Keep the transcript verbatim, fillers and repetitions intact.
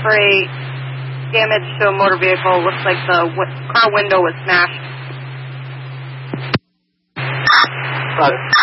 for a damage to a motor vehicle. Looks like the w- car window was smashed. Got it.